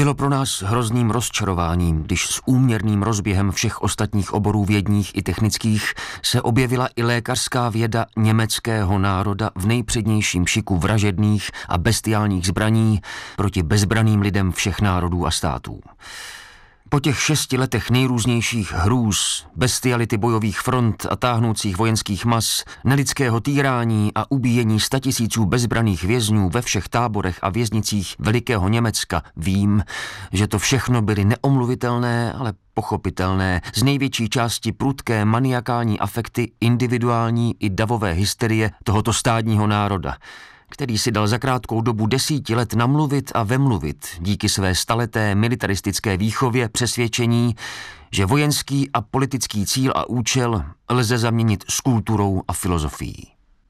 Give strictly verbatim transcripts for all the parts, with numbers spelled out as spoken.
Bylo pro nás hrozným rozčarováním, když s úměrným rozběhem všech ostatních oborů vědních i technických se objevila i lékařská věda německého národa v nejpřednějším šiku vražedných a bestiálních zbraní proti bezbranným lidem všech národů a států. Po těch šesti letech nejrůznějších hrůz, bestiality bojových front a táhnoucích vojenských mas, nelidského týrání a ubíjení statisíců bezbranných vězňů ve všech táborech a věznicích velikého Německa vím, že to všechno byly neomluvitelné, ale pochopitelné, z největší části prudké maniakální afekty individuální i davové hysterie tohoto stádního národa, který si dal za krátkou dobu desíti let namluvit a vemluvit díky své staleté militaristické výchově přesvědčení, že vojenský a politický cíl a účel lze zaměnit s kulturou a filozofií.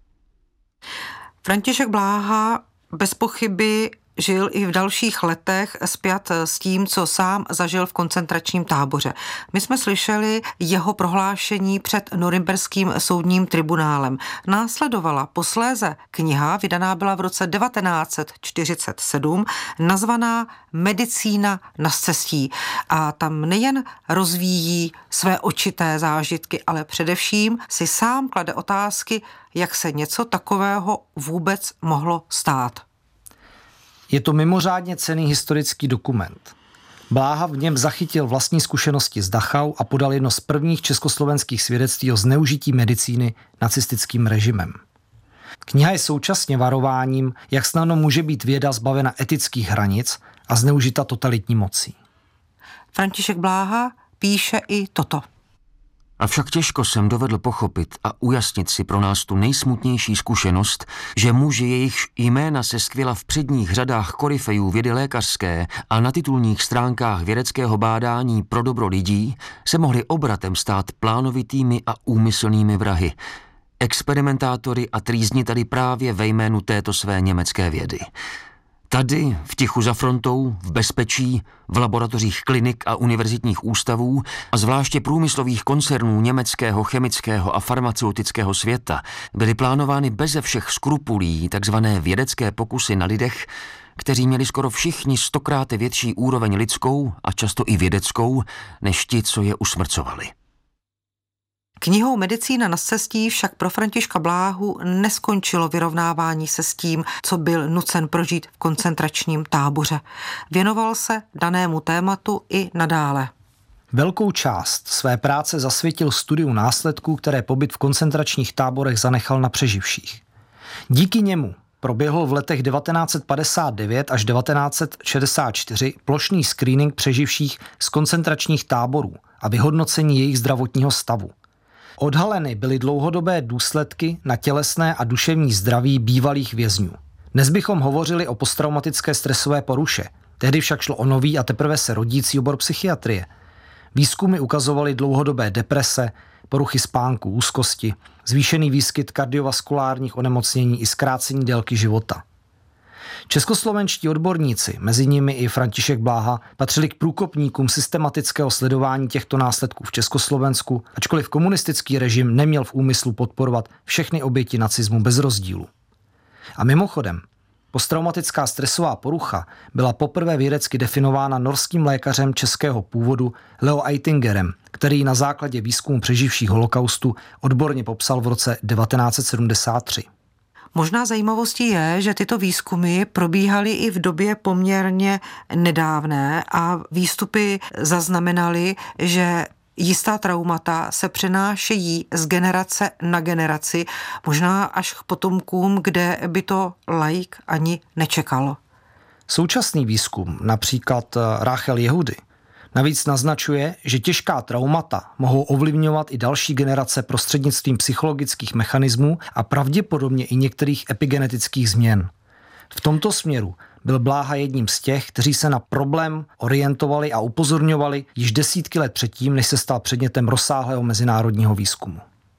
František Bláha bez pochyby žil i v dalších letech spjat s tím, co sám zažil v koncentračním táboře. My jsme slyšeli jeho prohlášení před Norimberským soudním tribunálem. Následovala posléze kniha, vydaná byla v roce devatenáct set čtyřicet sedm, nazvaná Medicína na scestí. A tam nejen rozvíjí své očité zážitky, ale především si sám klade otázky, jak se něco takového vůbec mohlo stát. Je to mimořádně cenný historický dokument. Bláha v něm zachytil vlastní zkušenosti z Dachau a podal jedno z prvních československých svědectví o zneužití medicíny nacistickým režimem. Kniha je současně varováním, jak snadno může být věda zbavena etických hranic a zneužita totalitní mocí. František Bláha píše i toto. Avšak těžko jsem dovedl pochopit a ujasnit si pro nás tu nejsmutnější zkušenost, že muži, jejichž jména se skvěla v předních řadách koryfejů vědy lékařské a na titulních stránkách vědeckého bádání pro dobro lidí, se mohli obratem stát plánovitými a úmyslnými vrahy, experimentátory a trýzniteli právě ve jménu této své německé vědy. Tady, v tichu za frontou, v bezpečí, v laboratořích klinik a univerzitních ústavů a zvláště průmyslových koncernů německého, chemického a farmaceutického světa byly plánovány beze všech skrupulí takzvané vědecké pokusy na lidech, kteří měli skoro všichni stokrát větší úroveň lidskou a často i vědeckou, než ti, co je usmrcovali. Knihou Medicína na scestí však pro Františka Bláhu neskončilo vyrovnávání se s tím, co byl nucen prožít v koncentračním táboře. Věnoval se danému tématu i nadále. Velkou část své práce zasvětil studiu následků, které pobyt v koncentračních táborech zanechal na přeživších. Díky němu proběhl v letech devatenáct set padesát devět až devatenáct set šedesát čtyři plošný screening přeživších z koncentračních táborů a vyhodnocení jejich zdravotního stavu. Odhaleny byly dlouhodobé důsledky na tělesné a duševní zdraví bývalých vězňů. Dnes bychom hovořili o posttraumatické stresové poruše. Tehdy však šlo o nový a teprve se rodící obor psychiatrie. Výzkumy ukazovaly dlouhodobé deprese, poruchy spánku, úzkosti, zvýšený výskyt kardiovaskulárních onemocnění i zkrácení délky života. Českoslovenští odborníci, mezi nimi i František Bláha, patřili k průkopníkům systematického sledování těchto následků v Československu, ačkoliv komunistický režim neměl v úmyslu podporovat všechny oběti nacismu bez rozdílu. A mimochodem, posttraumatická stresová porucha byla poprvé vědecky definována norským lékařem českého původu Leo Eitingerem, který na základě výzkumu přeživších holokaustu odborně popsal v roce devatenáct set sedmdesát tři. Možná zajímavostí je, že tyto výzkumy probíhaly i v době poměrně nedávné a výstupy zaznamenaly, že jistá traumata se přenášejí z generace na generaci, možná až k potomkům, kde by to laik ani nečekalo. Současný výzkum, například Rachel Jehudy, navíc naznačuje, že těžká traumata mohou ovlivňovat i další generace prostřednictvím psychologických mechanismů a pravděpodobně i některých epigenetických změn. V tomto směru byl Bláha jedním z těch, kteří se na problém orientovali a upozorňovali již desítky let předtím, než se stal předmětem rozsáhlého mezinárodního výzkumu.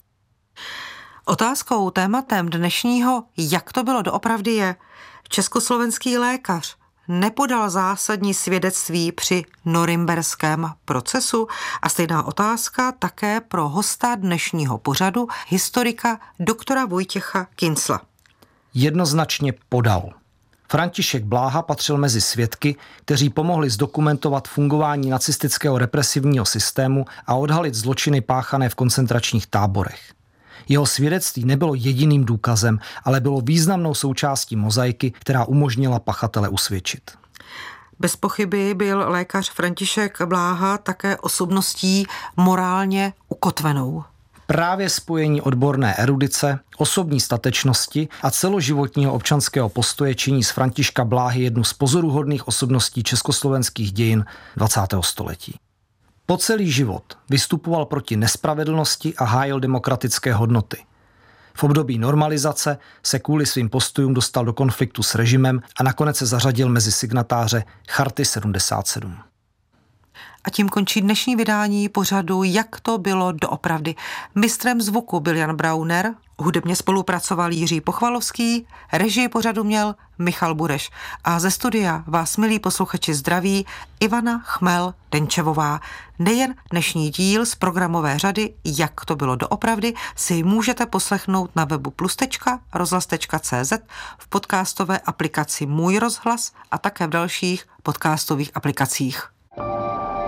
Otázkou, tématem dnešního, jak to bylo doopravdy, je: československý lékař nepodal zásadní svědectví při norimberském procesu? A stejná otázka také pro hosta dnešního pořadu, historika doktora Vojtěcha Kincla. Jednoznačně podal. František Bláha patřil mezi svědky, kteří pomohli zdokumentovat fungování nacistického represivního systému a odhalit zločiny páchané v koncentračních táborech. Jeho svědectví nebylo jediným důkazem, ale bylo významnou součástí mozaiky, která umožnila pachatele usvědčit. Bez pochyby byl lékař František Bláha také osobností morálně ukotvenou. Právě spojení odborné erudice, osobní statečnosti a celoživotního občanského postoje činí z Františka Bláhy jednu z pozoruhodných osobností československých dějin dvacátého století. Po celý život vystupoval proti nespravedlnosti a hájil demokratické hodnoty. V období normalizace se kvůli svým postojům dostal do konfliktu s režimem a nakonec se zařadil mezi signatáře Charty sedmdesát sedm. A tím končí dnešní vydání pořadu Jak to bylo doopravdy. Mistrem zvuku byl Jan Brauner, hudebně spolupracoval Jiří Pochvalovský, režii pořadu měl Michal Bureš. A ze studia vás, milí posluchači, zdraví Ivana Chmel-Denčevová. Nejen dnešní díl z programové řady Jak to bylo doopravdy si můžete poslechnout na webu plus tečka rozhlas tečka cé zet, v podcastové aplikaci Můj rozhlas a také v dalších podcastových aplikacích.